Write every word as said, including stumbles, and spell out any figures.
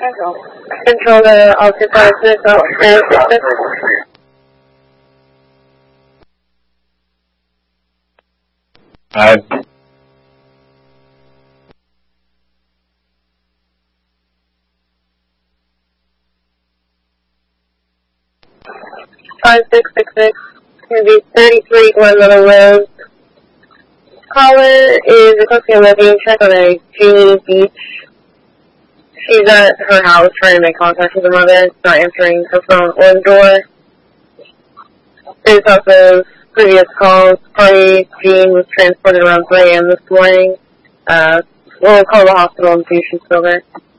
Control the all two five six, oh, and six six. Five. Five six six six. Gonna be thirty-three Glen Little Road. Caller is requesting a living check on a Genie Beach. She's at her house trying to make contact with her mother, not answering her phone or the door. Based off of previous calls, party Jean was transported around three a m this morning. Uh, we'll call the hospital and see if she's still there.